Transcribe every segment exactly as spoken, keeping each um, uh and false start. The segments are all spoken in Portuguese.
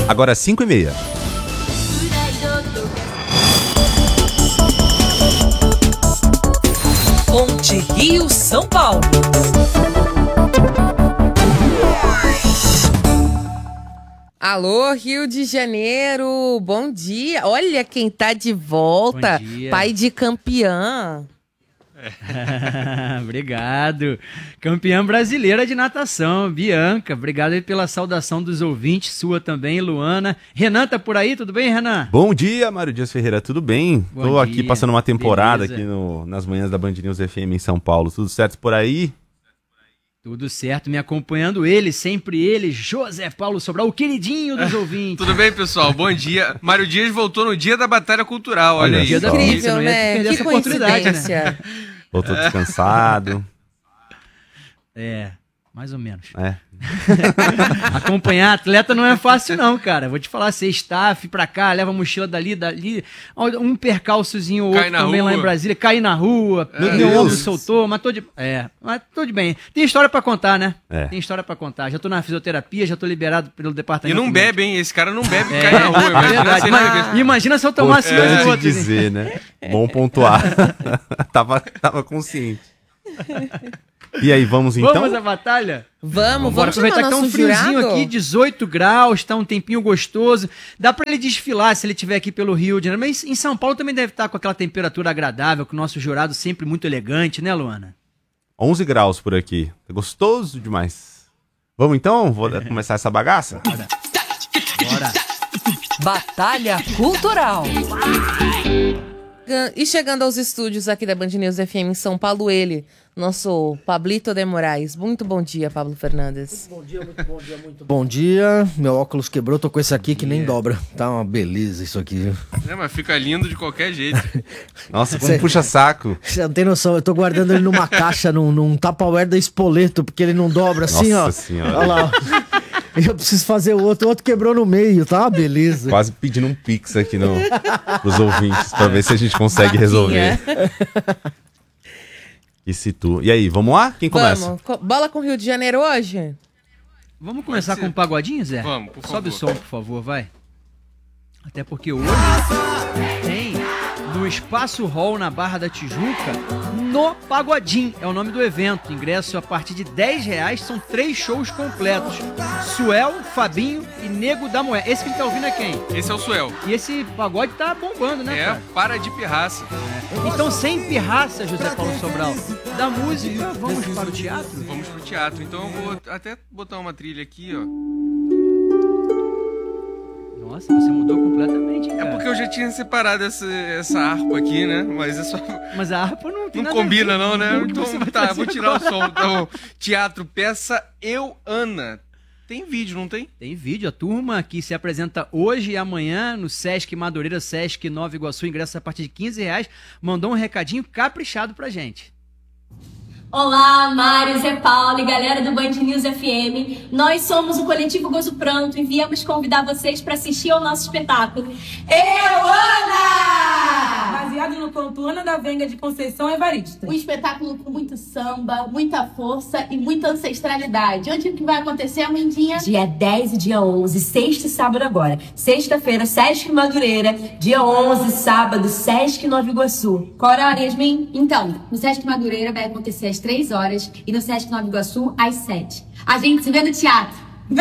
Agora cinco e meia. Ponte Rio-São Paulo. Alô, Rio de Janeiro, bom dia. Olha quem tá de volta, pai de campeã. Obrigado. Campeã brasileira de natação, Bianca. Obrigado aí pela saudação dos ouvintes, sua também, Luana. Renan tá por aí, tudo bem, Renan? Bom dia, Mário Dias Ferreira, tudo bem? Bom Tô dia. aqui passando uma temporada Beleza. aqui no, nas manhãs da Band News F M em São Paulo. Tudo certo por aí? Tudo certo, me acompanhando ele, sempre ele, José Paulo Sobral, o queridinho dos ouvintes. Tudo bem, pessoal? Bom dia. Mário Dias voltou no dia da Batalha Cultural, olha, Olha aí. dia da Incrível, não ia né? perder Que essa oportunidade, coincidência. Voltou descansado. É, mais ou menos. É. Acompanhar atleta não é fácil não, cara. Vou te falar, ser staff pra cá, leva a mochila dali, dali, um percalçozinho ou Cai outro na também rua. lá em Brasília, cair na rua, Meu meu Deus. ombro soltou, mas tô de... É, mas tô de bem. Tem história pra contar, né? É. Tem história pra contar. Já tô na fisioterapia, já tô liberado pelo E departamento. não médico. bebe, hein? Esse cara não bebe e É, cai na rua. é Imagina verdade. se ele Mas bebe. imagina se eu tomasse dois Importante outros. hein? dizer, né? Bom pontuar. tava, tava consciente. E aí, vamos então? Vamos à batalha? Vamos, Bora vamos chamar aproveitar que tá um nosso friozinho jurado? aqui, dezoito graus, tá um tempinho gostoso. Dá pra ele desfilar se ele estiver aqui pelo Rio de Janeiro. Mas em São Paulo também deve estar com aquela temperatura agradável, com o nosso jurado sempre muito elegante, né, Luana? onze graus por aqui. É gostoso demais. Vamos então? Vou começar essa bagaça? Bora. Batalha Cultural. E chegando aos estúdios aqui da Band News F M em São Paulo, ele, nosso Pablito de Moraes. Muito bom dia, Pablo Fernandes. Bom dia, muito bom dia, muito bom dia. Meu óculos quebrou, tô com esse aqui que nem dobra. Tá uma beleza isso aqui, viu? É, mas fica lindo de qualquer jeito. Nossa, como Cê- puxa saco. Você não tem noção, eu tô guardando ele numa caixa, num, num Tupperware da Spoleto, porque ele não dobra assim, Nossa ó. senhora. Olha lá, ó. Eu preciso fazer o outro, o outro quebrou no meio, tá uma beleza. Quase pedindo um pix aqui no, pros ouvintes pra ver se a gente consegue resolver. E se tu... E aí, vamos lá? Quem começa? Vamos. Co- Bola com o Rio de Janeiro hoje? Vamos começar ser. com um pagodinho, Zé? Vamos, por Sobe o favor. som, por favor, vai. Até porque hoje tem no Espaço Hall, na Barra da Tijuca, no Pagodim. É o nome do evento. Ingresso a partir de dez reais, são três shows completos. Suel, Fabinho e Nego da Moé. Esse que a gente tá ouvindo é quem? Esse é o Suel. E esse pagode tá bombando, né, É, cara? para de pirraça. Então, sem pirraça, José Paulo Sobral, da música, vamos para o teatro? Vamos pro teatro. Então eu vou até botar uma trilha aqui, ó. Nossa, você mudou completamente, hein, É cara? porque eu já tinha separado essa, essa harpa aqui, né? Mas é só... Mas a harpa não tem Não nada combina a ver não, com né? o que você Então vai tá, fazer vou tirar agora. o som. Então, teatro, peça Eu, Ana. Tem vídeo, não tem? Tem vídeo, a turma que se apresenta hoje e amanhã no Sesc Madureira, Sesc Nova Iguaçu, ingresso a partir de quinze reais, mandou um recadinho caprichado pra gente. Olá, Mário, Zé Paulo e galera do Band News F M. Nós somos o Coletivo Gozo Pranto e viemos convidar vocês para assistir ao nosso espetáculo Eu, Ana! Baseado no conto Ana da Venga de Conceição Evarista. Um espetáculo com muito samba, muita força e muita ancestralidade. Onde que vai acontecer, Amandinha? Dia dez e dia onze, sexta e sábado agora. Sexta-feira, Sesc Madureira. Dia onze, sábado, Sesc Nova Iguaçu. Qual horário, Yasmin? Então, no Sesc Madureira vai acontecer às três horas e no Sesc Nova Iguaçu às sete. A gente se vê no teatro. Vem!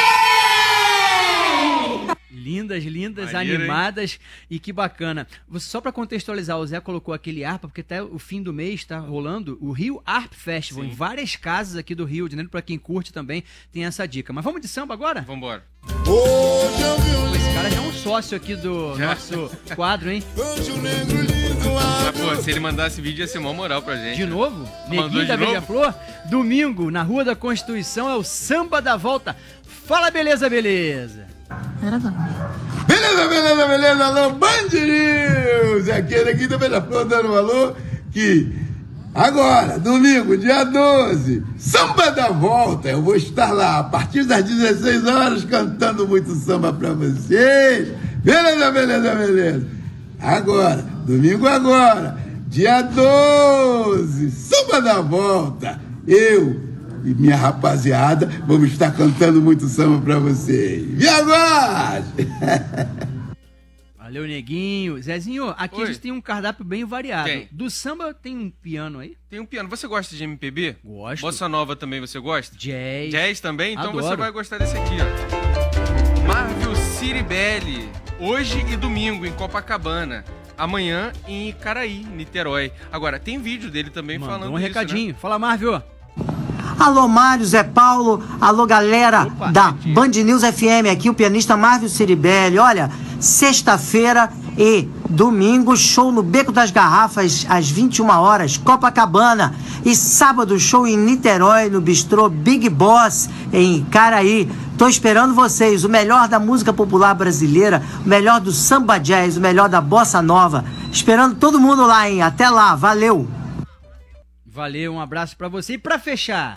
Lindas, lindas, Maneiro, animadas e que bacana. Você- Só pra contextualizar, o Zé colocou aquele harpa, porque até o fim do mês tá rolando o Rio Harp Festival, Sim. em várias casas aqui do Rio de Janeiro, pra quem curte também tem essa dica. Mas vamos de samba agora? Vambora. Pô, esse cara já é um sócio aqui do Já. nosso quadro, hein? Mas, pô, se ele mandasse vídeo ia ser mó moral pra gente. De novo? Mandou Neguinho de da novo? Beija-Flor, domingo, na Rua da Constituição, é o Samba da Volta. Fala, beleza, beleza. Beleza, beleza, beleza, alô, Band News! Aqui é aqui da Beija-Flor dando valor que agora, domingo, dia doze, Samba da Volta, eu vou estar lá a partir das dezesseis horas cantando muito samba pra vocês. Beleza, beleza, beleza. Agora, domingo agora, dia doze, Samba da Volta, eu, e minha rapaziada, vamos estar cantando muito samba pra vocês. Me aguarde! Valeu, Neguinho. Zezinho, aqui Oi. a gente tem um cardápio bem variado. Tem. Do samba tem um piano aí? Tem um piano. Você gosta de M P B? Gosto. Bossa Nova também você gosta? Jazz. Jazz também? Então Adoro. você vai gostar desse aqui, ó. Marvel Ciribelli. Hoje e domingo em Copacabana. Amanhã em Icaraí, Niterói. Agora, tem vídeo dele também Mandou falando um isso, recadinho. né? Fala, Marvel. Alô, Mário, Zé Paulo, alô, galera Opa, da dia. Band News F M, aqui o pianista Marvel Ciribelli. Olha, sexta-feira e domingo, show no Beco das Garrafas, às vinte e uma horas, Copacabana. E sábado, show em Niterói, no bistrô Big Boss, em Icaraí. Tô esperando vocês, o melhor da música popular brasileira, o melhor do samba jazz, o melhor da bossa nova. Esperando todo mundo lá, hein? Até lá, valeu! Valeu, um abraço pra você. E pra fechar,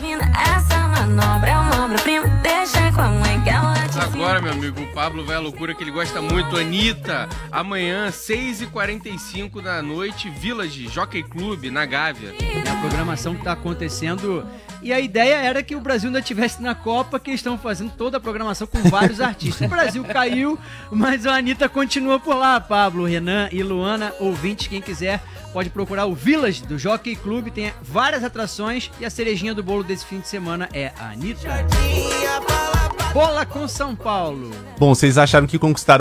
Agora, meu amigo, o Pablo vai à loucura que ele gosta muito. Anitta, amanhã, seis e quarenta e cinco da noite, Village, Jockey Club, na Gávea. é a programação que tá acontecendo. E a ideia era que o Brasil ainda estivesse na Copa, que eles estão fazendo toda a programação com vários artistas. O Brasil caiu, mas a Anitta continua por lá, Pablo, Renan e Luana. Ouvinte, quem quiser, pode procurar o Village do Jockey Club. Tem várias atrações e a cerejinha do bolo desse fim de semana é a Anitta. Bola com São Paulo. Bom, vocês acharam que conquistaram